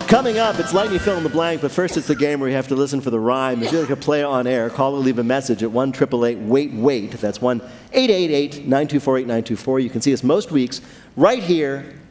Coming up, it's Lightning Fill in the Blank, but first it's the game where you have to listen for the rhyme. If you'd like to play on air, call or leave a message at 1-888-WAIT-WAIT. That's 1-888-924-8924. You can see us most weeks right here